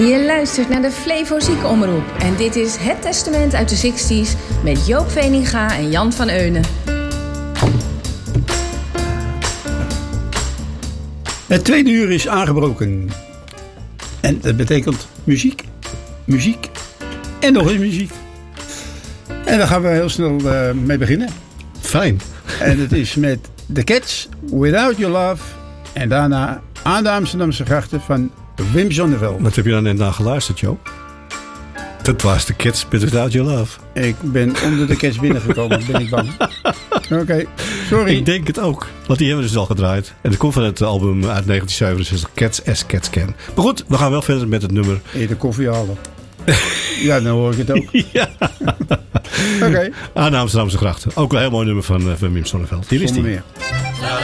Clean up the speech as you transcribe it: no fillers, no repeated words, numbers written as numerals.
Je luistert naar de Flevo Ziekenomroep en dit is Het Testament uit de 60s met Joop Veninga en Jan van Eunen. Het tweede uur is aangebroken. En dat betekent muziek, muziek en nog eens muziek. En daar gaan we heel snel mee beginnen. Fijn. En het is met The Cats, Without Your Love. En daarna aan de Amsterdamse grachten van Wim Zonneveld. Wat heb je daar net naar geluisterd, Joop? Dat was The Cats with Without Your Love. Ik ben onder de Cats binnengekomen, ben ik bang. Oké, sorry. Ik denk het ook, want die hebben we dus al gedraaid. En dat komt van het album uit 1967, Cats as Cats Can. Maar goed, we gaan wel verder met het nummer. De koffie halen. Ja, dan hoor ik het ook. Ja. Oké. Aan de Amsterdamse grachten. Ook een heel mooi nummer van Wim Zonneveld. Hier is die. Zonder meer.